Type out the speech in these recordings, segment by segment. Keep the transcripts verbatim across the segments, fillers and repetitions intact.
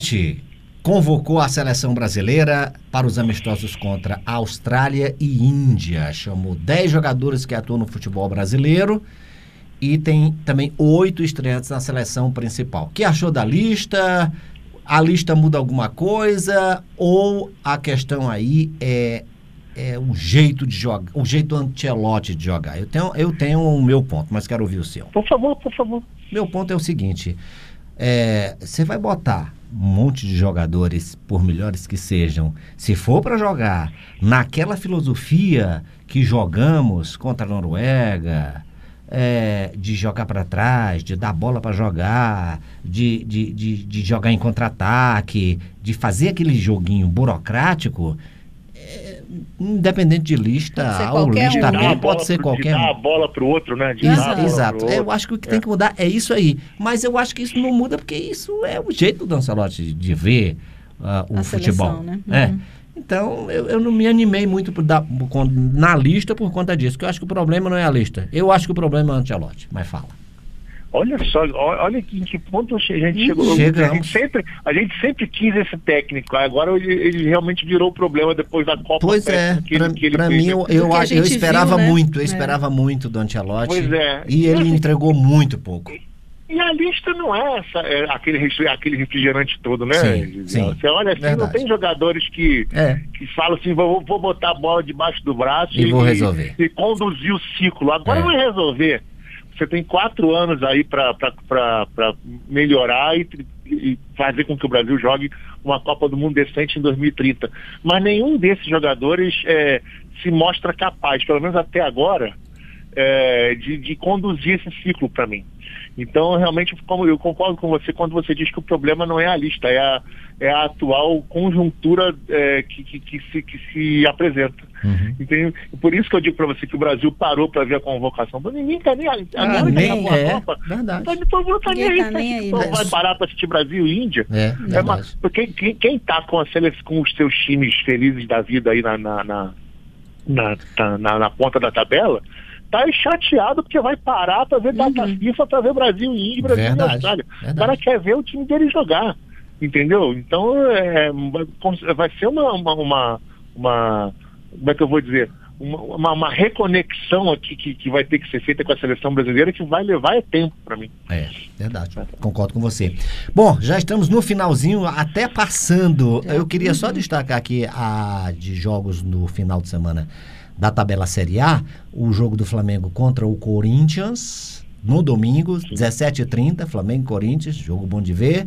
convocou a seleção brasileira para os amistosos contra Austrália e Índia. Chamou dez jogadores que atuam no futebol brasileiro e tem também oito estreantes na seleção principal. O que achou da lista? A lista muda alguma coisa? Ou a questão aí é, é o jeito de jogar, o jeito Ancelotti de jogar? Eu tenho, eu tenho o meu ponto, mas quero ouvir o seu. Por favor, por favor. Meu ponto é o seguinte, é, você vai botar um monte de jogadores, por melhores que sejam, se for para jogar naquela filosofia que jogamos contra a Noruega, é, de jogar para trás, de dar bola para jogar, de, de, de, de jogar em contra-ataque, de fazer aquele joguinho burocrático, é, independente de lista, ou lista B, pode ser qualquer um. De dar a bola para o outro, né? De Ex- dar a bola exato. pro outro. Eu acho que o que tem que mudar é isso aí. Mas eu acho que isso não muda porque isso é o jeito do Ancelotti de ver uh, o a futebol. seleção, né? É. Uhum. Então, eu, eu não me animei muito por dar, por, na lista por conta disso, porque eu acho que o problema não é a lista. Eu acho que o problema é o Ancelotti, mas fala. Olha só, olha em que ponto a gente chegou. Chegamos. A gente, sempre, a gente sempre quis esse técnico, agora ele, ele realmente virou o problema depois da Copa. Pois é, que pra, ele, que ele pra fez. mim eu, eu, Do que a eu gente esperava viu, né? muito, eu É. esperava muito do Ancelotti. Pois é. E ele entregou muito pouco. E a lista não é, essa, é aquele, refri- aquele refrigerante todo, né? Sim, sim. Você olha assim, Verdade. não tem jogadores que, É. que falam assim, vou, vou botar a bola debaixo do braço E vou resolver. e conduzir o ciclo. Agora É. vai resolver. Você tem quatro anos aí para melhorar e, e fazer com que o Brasil jogue uma Copa do Mundo decente em dois mil e trinta. Mas nenhum desses jogadores é, se mostra capaz, pelo menos até agora, é, de, de conduzir esse ciclo para mim. Então, realmente, como eu concordo com você quando você diz que o problema não é a lista, é a, é a atual conjuntura é, que, que, que, se, que se apresenta. Uhum. Entende? Por isso que eu digo para você que o Brasil parou para ver a convocação. Ninguém está nem aí. Ah, Agora que nem acabou a é. Copa, Verdade. Tá, por favor, tá nem Ninguém aí. tá nem aí, Então né? vai parar para assistir Brasil e Índia. É, É verdade. uma, porque quem, quem tá com, a seleção, com os seus times felizes da vida aí na, na, na, na, na, na, na ponta da tabela, tá chateado porque vai parar para ver data Uhum. FIFA, para ver Brasil e Índia, Brasil Verdade, e Austrália. verdade. O cara quer ver o time dele jogar, entendeu? Então é, vai ser uma, uma, uma, uma, como é que eu vou dizer, uma, uma, uma reconexão aqui que, que vai ter que ser feita com a seleção brasileira que vai levar é tempo para mim. É, verdade. Concordo com você. Bom, já estamos no finalzinho, até passando. Eu queria só destacar aqui a de jogos no final de semana da tabela Série A, o jogo do Flamengo contra o Corinthians, no domingo, dezessete e trinta, Flamengo e Corinthians, jogo bom de ver.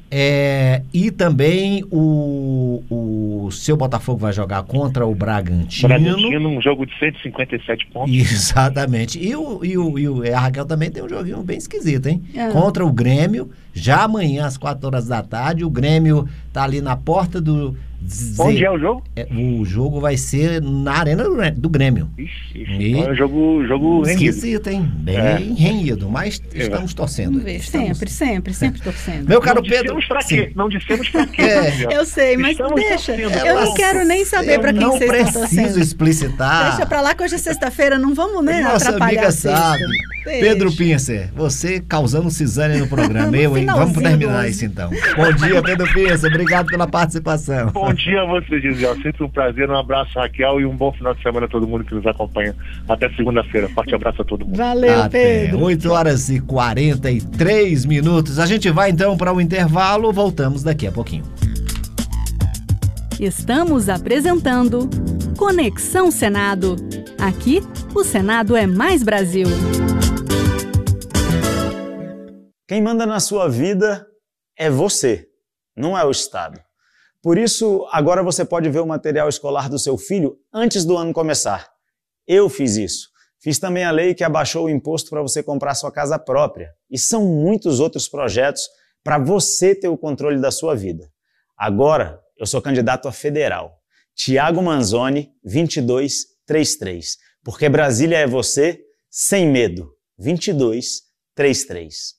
É, e também o, o seu Botafogo vai jogar contra o Bragantino. Bragantino, um jogo de cento e cinquenta e sete pontos. Exatamente. E, o, e, o, e, o, e a Raquel também tem um joguinho bem esquisito, hein? Ah. Contra o Grêmio, já amanhã às quatro horas da tarde. O Grêmio tá ali na porta do... Onde é o jogo? É, o jogo vai ser na Arena do, Grê- do Grêmio. Ixi, E- então é um jogo, jogo renhido. Esquisito, hein? Bem É. renhido, mas estamos torcendo. Vamos ver, Estamos- sempre, sempre, sempre torcendo. Meu caro Não Pedro... dissemos pra sim. quê? Não dissemos pra quê. É. Gabriel. Eu sei, mas Estamos deixa. torcendo. Eu não Nossa, quero nem saber eu pra quem não vocês estão preciso torcendo. explicitar. Deixa pra lá que hoje é sexta-feira, não vamos, né, Nossa atrapalhar amiga a sexta. sabe. Deixa. Pedro Pincer, você causando cisane no programa. No Eu, hein? Vamos finalzinho terminar do isso então. Bom dia, Pedro Pincer. Obrigado pela participação. Bom dia a você, Gisele. Sempre um prazer, um abraço, Raquel, e um bom final de semana a todo mundo que nos acompanha. Até segunda-feira. Forte abraço a todo mundo. Valeu, Até Pedro. oito horas e quarenta e três minutos. A gente vai então para o intervalo. Voltamos daqui a pouquinho. Estamos apresentando Conexão Senado. Aqui, o Senado é mais Brasil. Quem manda na sua vida é você, não é o Estado. Por isso, agora você pode ver o material escolar do seu filho antes do ano começar. Eu fiz isso. Fiz também a lei que abaixou o imposto para você comprar sua casa própria. E são muitos outros projetos para você ter o controle da sua vida. Agora, eu sou candidato a federal. Tiago Manzoni, vinte e dois trinta e três. Porque Brasília é você, sem medo. vinte e dois trinta e três.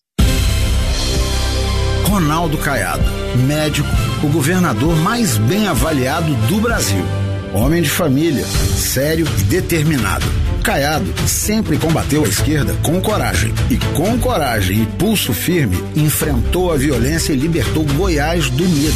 Ronaldo Caiado, médico, o governador mais bem avaliado do Brasil. Homem de família, sério e determinado. Caiado sempre combateu a esquerda com coragem. E com coragem e pulso firme, enfrentou a violência e libertou Goiás do medo.